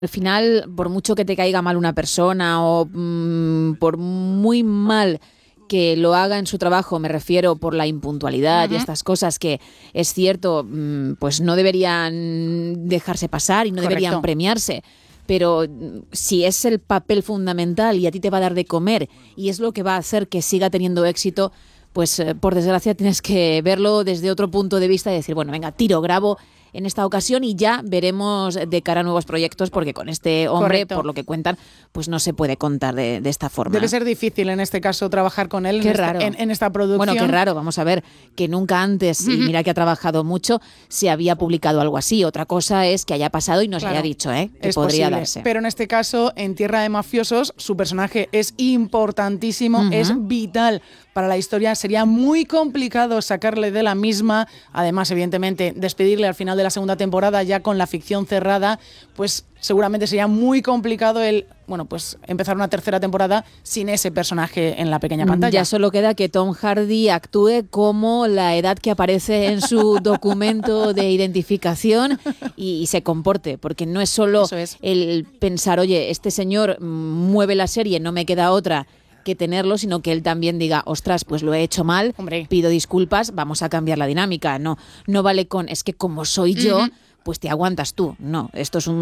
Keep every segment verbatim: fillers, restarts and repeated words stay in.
Al final, por mucho que te caiga mal una persona o mmm, por muy mal que lo haga en su trabajo, me refiero por la impuntualidad uh-huh. y estas cosas que es cierto, pues no deberían dejarse pasar y no Correcto. deberían premiarse. Pero si es el papel fundamental y a ti te va a dar de comer y es lo que va a hacer que siga teniendo éxito, pues eh, por desgracia tienes que verlo desde otro punto de vista y decir, bueno, venga, tiro, grabo en esta ocasión y ya veremos de cara a nuevos proyectos, porque con este hombre, Correcto. por lo que cuentan, pues no se puede contar de, de esta forma. Debe ser difícil en este caso trabajar con él qué en, raro. Esta, en, en esta producción. Bueno, qué raro, vamos a ver, que nunca antes, uh-huh. y mira que ha trabajado mucho, se había publicado algo así. Otra cosa es que haya pasado y nos claro, haya dicho, ¿eh? Que es podría posible, darse. Pero en este caso, en Tierra de Mafiosos, su personaje es importantísimo, uh-huh. es vital para la historia. Sería muy complicado sacarle de la misma. Además, evidentemente, despedirle al final de la segunda temporada ya con la ficción cerrada, pues seguramente sería muy complicado el, bueno, pues empezar una tercera temporada sin ese personaje en la pequeña pantalla. Ya solo queda que Tom Hardy actúe como la edad que aparece en su documento de identificación y, y se comporte, porque no es solo es. el pensar, oye, este señor mueve la serie, no me queda otra que tenerlo, sino que él también diga, ostras, pues lo he hecho mal, Hombre. pido disculpas, vamos a cambiar la dinámica. No, no vale con, es que como soy yo, uh-huh. pues te aguantas tú. No, esto es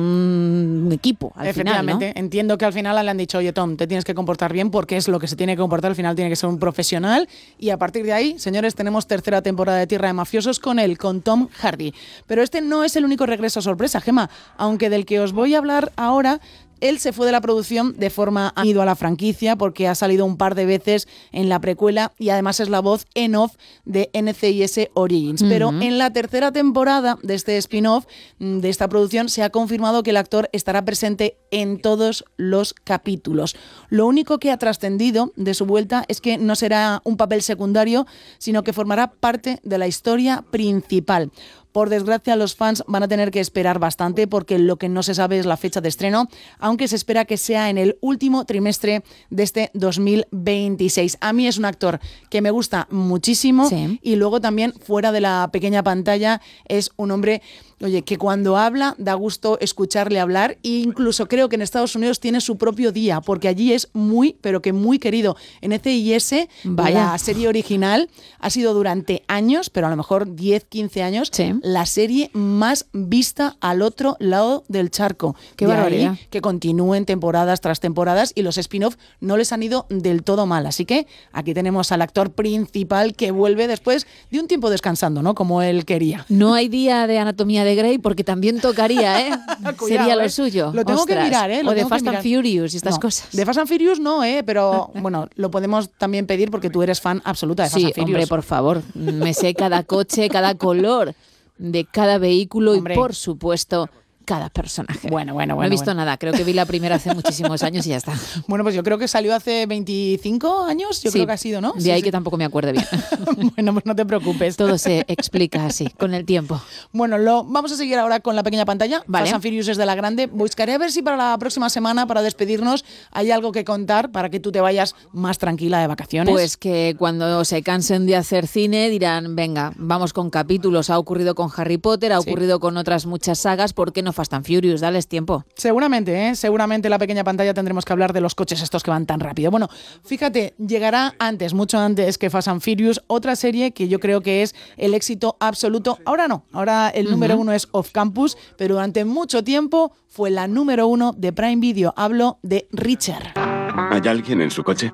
un equipo al Efectivamente, final, ¿no? Entiendo que al final le han dicho, oye Tom, te tienes que comportar bien porque es lo que se tiene que comportar, al final tiene que ser un profesional, y a partir de ahí, señores, tenemos tercera temporada de Tierra de Mafiosos con él, con Tom Hardy. Pero este no es el único regreso sorpresa, Gemma, aunque del que os voy a hablar ahora. Él se fue de la producción de forma ha ido a la franquicia porque ha salido un par de veces en la precuela y además es la voz en off de N C I S Origins. Uh-huh. Pero en la tercera temporada de este spin-off, de esta producción, se ha confirmado que el actor estará presente en todos los capítulos. Lo único que ha trascendido de su vuelta es que no será un papel secundario, sino que formará parte de la historia principal. Por desgracia, los fans van a tener que esperar bastante porque lo que no se sabe es la fecha de estreno, aunque se espera que sea en el último trimestre de este dos mil veintiséis. A mí es un actor que me gusta muchísimo, sí. Y luego también fuera de la pequeña pantalla es un hombre, oye, que cuando habla da gusto escucharle hablar, e incluso creo que en Estados Unidos tiene su propio día, porque allí es muy, pero que muy querido. En N C I S, Vaya. La serie original, ha sido durante años, pero a lo mejor diez, quince años, sí. la serie más vista al otro lado del charco. Qué de barbaridad. ahí que continúen temporadas tras temporadas y los spin-off no les han ido del todo mal. Así que aquí tenemos al actor principal que vuelve después de un tiempo descansando, ¿no? Como él quería. No hay día de Anatomía de Grey porque también tocaría, ¿eh? Cuidado, Sería lo ¿eh? suyo. Lo tengo Ostras. que mirar, ¿eh? Lo o de tengo Fast que and Furious y estas no, cosas. De Fast and Furious no, ¿eh? Pero bueno, lo podemos también pedir porque tú eres fan absoluta de Fast sí, and Furious. Hombre, por favor. Me sé cada coche, cada color de cada vehículo hombre. Y, por supuesto, cada personaje. Bueno, bueno, bueno. No he visto bueno. nada. Creo que vi la primera hace muchísimos años y ya está. Bueno, pues yo creo que salió hace veinticinco años. Yo sí, creo que ha sido, ¿no? De sí, ahí sí. que tampoco me acuerdo bien. Bueno, pues no te preocupes. Todo se explica así, con el tiempo. Bueno, lo vamos a seguir ahora con la pequeña pantalla. Vale. Fast and Furious es de la grande. Buscaré a ver si para la próxima semana, para despedirnos, hay algo que contar para que tú te vayas más tranquila de vacaciones. Pues que cuando se cansen de hacer cine dirán, venga, vamos con capítulos. Ha ocurrido con Harry Potter, ha ocurrido sí. con otras muchas sagas. ¿Por qué no Fast and Furious? Dale tiempo. Seguramente, ¿eh? Seguramente en la pequeña pantalla tendremos que hablar de los coches estos que van tan rápido. Bueno, fíjate, llegará antes, mucho antes que Fast and Furious, otra serie que yo creo que es el éxito absoluto. Ahora no, ahora el uh-huh. número uno es Off Campus, pero durante mucho tiempo fue la número uno de Prime Video. Hablo de Reacher. ¿Hay alguien en su coche?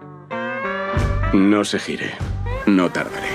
No se gire, no tardaré.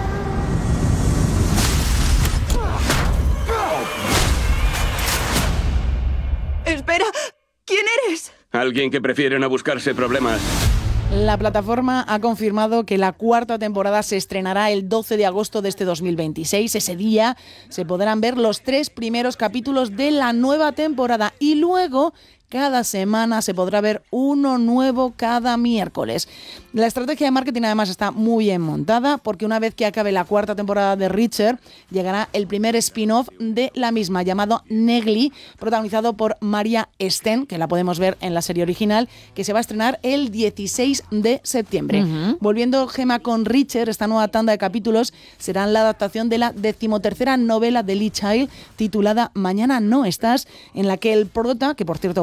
Espera, ¿quién eres? Alguien que prefiere no buscarse problemas. La plataforma ha confirmado que la cuarta temporada se estrenará el doce de agosto de este dos mil veintiséis. Ese día se podrán ver los tres primeros capítulos de la nueva temporada y luego cada semana se podrá ver uno nuevo cada miércoles. La estrategia de marketing además está muy bien montada porque una vez que acabe la cuarta temporada de Reacher llegará el primer spin-off de la misma llamado Negli, protagonizado por Maria Sten, que la podemos ver en la serie original, que se va a estrenar el dieciséis de septiembre. Uh-huh. Volviendo, Gemma, con Reacher, esta nueva tanda de capítulos serán la adaptación de la decimotercera novela de Lee Child titulada Mañana no estás, en la que el prota, que por cierto